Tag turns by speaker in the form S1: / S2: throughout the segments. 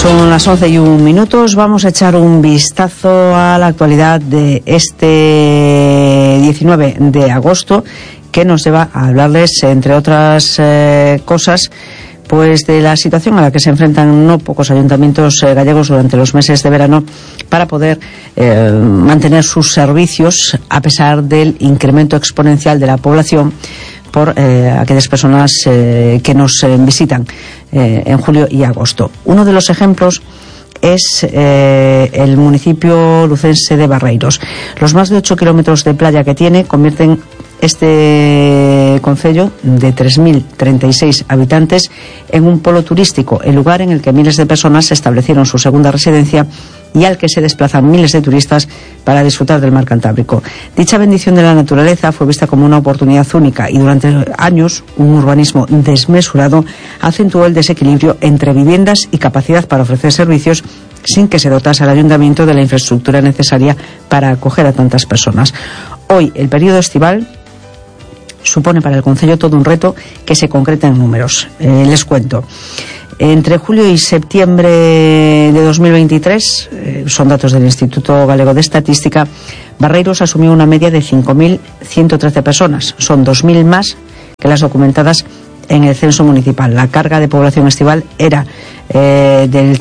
S1: Son las 11:01. Vamos a echar un vistazo a la actualidad de este 19 de agosto, que nos lleva a hablarles, entre otras cosas, pues de la situación a la que se enfrentan no pocos ayuntamientos gallegos durante los meses de verano para poder mantener sus servicios a pesar del incremento exponencial de la población por aquellas personas que nos visitan en julio y agosto. Uno de los ejemplos es el municipio lucense de Barreiros. Los más de 8 kilómetros de playa que tiene convierten este concello de 3.036 habitantes en un polo turístico, el lugar en el que miles de personas establecieron su segunda residencia y al que se desplazan miles de turistas para disfrutar del mar Cantábrico. Dicha bendición de la naturaleza fue vista como una oportunidad única y durante años un urbanismo desmesurado acentuó el desequilibrio entre viviendas y capacidad para ofrecer servicios sin que se dotase al ayuntamiento de la infraestructura necesaria para acoger a tantas personas. Hoy, el periodo estival supone para el concello todo un reto que se concreta en números. Les cuento. Entre julio y septiembre de 2023, son datos del Instituto Galego de Estadística, Barreiros asumió una media de 5.113 personas. Son 2.000 más que las documentadas en el censo municipal. La carga de población estival era del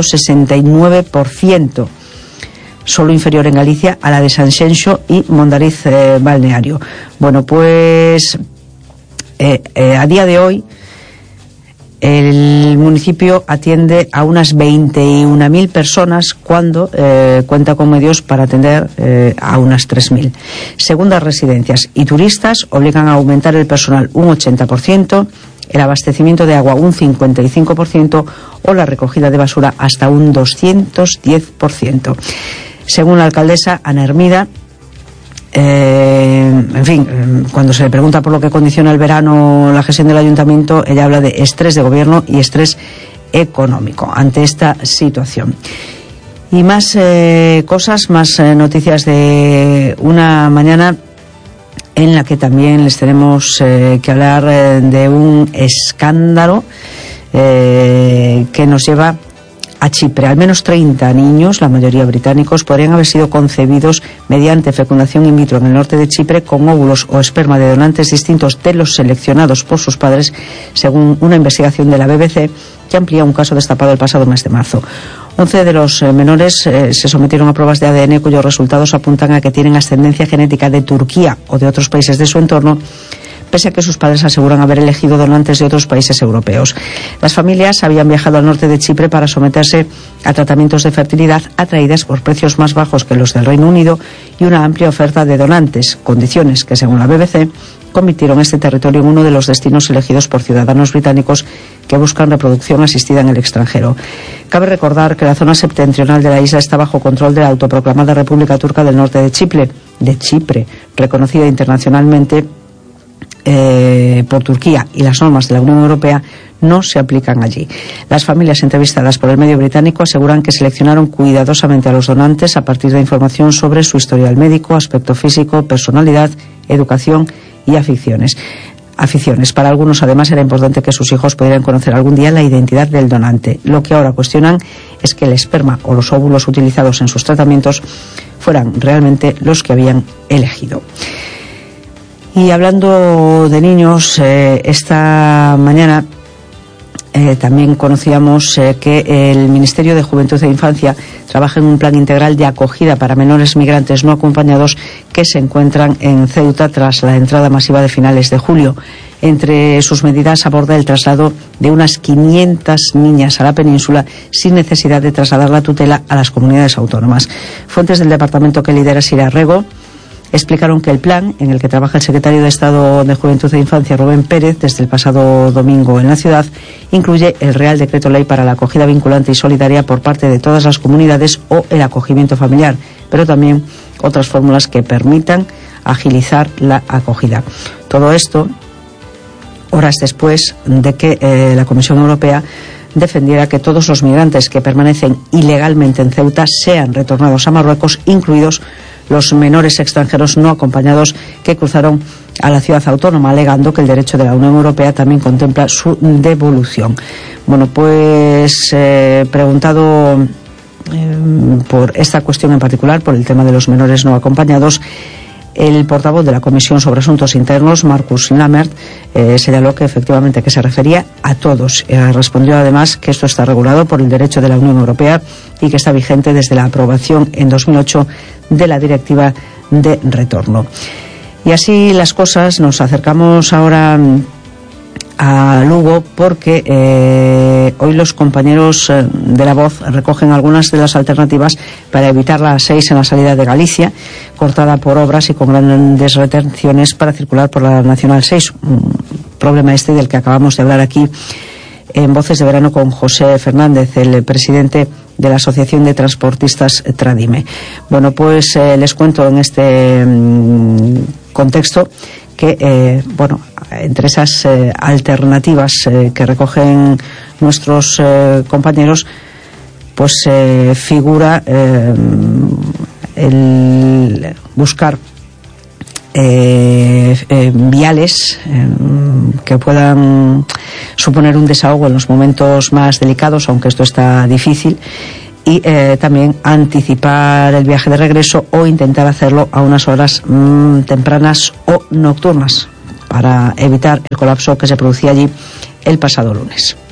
S1: 169%, solo inferior en Galicia a la de Sanxenxo y Mondariz Balneario. Bueno, pues a día de hoy el municipio atiende a unas 21.000 personas cuando cuenta con medios para atender a unas 3.000. Segundas residencias y turistas obligan a aumentar el personal un 80%, el abastecimiento de agua un 55% o la recogida de basura hasta un 210%. Según la alcaldesa Ana Hermida, en fin, cuando se le pregunta por lo que condiciona el verano la gestión del ayuntamiento, ella habla de estrés de gobierno y estrés económico ante esta situación. Y más cosas, más noticias de una mañana en la que también les tenemos que hablar de un escándalo que nos lleva a Chipre. Al menos 30 niños, la mayoría británicos, podrían haber sido concebidos mediante fecundación in vitro en el norte de Chipre con óvulos o esperma de donantes distintos de los seleccionados por sus padres, según una investigación de la BBC que amplía un caso destapado el pasado mes de marzo. 11 de los menores se sometieron a pruebas de ADN cuyos resultados apuntan a que tienen ascendencia genética de Turquía o de otros países de su entorno, pese a que sus padres aseguran haber elegido donantes de otros países europeos. Las familias habían viajado al norte de Chipre para someterse a tratamientos de fertilidad atraídas por precios más bajos que los del Reino Unido y una amplia oferta de donantes, condiciones que, según la BBC, convirtieron este territorio en uno de los destinos elegidos por ciudadanos británicos que buscan reproducción asistida en el extranjero. Cabe recordar que la zona septentrional de la isla está bajo control de la autoproclamada República Turca del Norte de Chipre, reconocida internacionalmente por Turquía, y las normas de la Unión Europea no se aplican allí. Las familias entrevistadas por el medio británico aseguran que seleccionaron cuidadosamente a los donantes a partir de información sobre su historial médico, aspecto físico, personalidad, educación y aficiones. Para algunos, además, era importante que sus hijos pudieran conocer algún día la identidad del donante. Lo que ahora cuestionan es que el esperma o los óvulos utilizados en sus tratamientos fueran realmente los que habían elegido. Y hablando de niños, esta mañana también conocíamos que el Ministerio de Juventud e Infancia trabaja en un plan integral de acogida para menores migrantes no acompañados que se encuentran en Ceuta tras la entrada masiva de finales de julio. Entre sus medidas aborda el traslado de unas 500 niñas a la península sin necesidad de trasladar la tutela a las comunidades autónomas. Fuentes del departamento que lidera Sira Rego explicaron que el plan, en el que trabaja el secretario de Estado de Juventud e Infancia, Rubén Pérez, desde el pasado domingo en la ciudad, incluye el Real Decreto Ley para la acogida vinculante y solidaria por parte de todas las comunidades o el acogimiento familiar, pero también otras fórmulas que permitan agilizar la acogida. Todo esto horas después de que la Comisión Europea defendiera que todos los migrantes que permanecen ilegalmente en Ceuta sean retornados a Marruecos, incluidos los menores extranjeros no acompañados que cruzaron a la ciudad autónoma, alegando que el derecho de la Unión Europea también contempla su devolución. Bueno, pues preguntado por esta cuestión en particular, por el tema de los menores no acompañados, el portavoz de la Comisión sobre Asuntos Internos, Marcus Lammert, señaló que efectivamente que se refería a todos. Respondió además que esto está regulado por el derecho de la Unión Europea y que está vigente desde la aprobación en 2008 de la Directiva de Retorno. Y así las cosas, nos acercamos ahora a Lugo porque hoy los compañeros de La Voz recogen algunas de las alternativas para evitar la A6 en la salida de Galicia, cortada por obras y con grandes retenciones para circular por la Nacional 6. Un problema este del que acabamos de hablar aquí en Voces de Verano con José Fernández, el presidente de la Asociación de Transportistas Tradime. Bueno, pues les cuento en este contexto que, entre esas alternativas que recogen nuestros compañeros, pues figura el buscar viales que puedan suponer un desahogo en los momentos más delicados, aunque esto está difícil, y también anticipar el viaje de regreso o intentar hacerlo a unas horas tempranas o nocturnas para evitar el colapso que se producía allí el pasado lunes.